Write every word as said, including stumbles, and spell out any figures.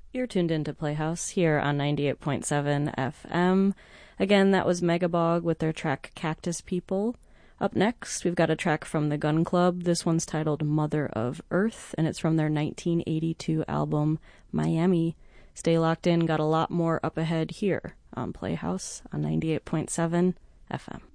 You're tuned into Playhouse here on ninety-eight point seven F M. Again, that was Megabog with their track Cactus People. Up next, we've got a track from the Gun Club. This one's titled Mother of Earth, and it's from their nineteen eighty-two album Miami. Stay locked in, got a lot more up ahead here on Playhouse on ninety-eight point seven F M.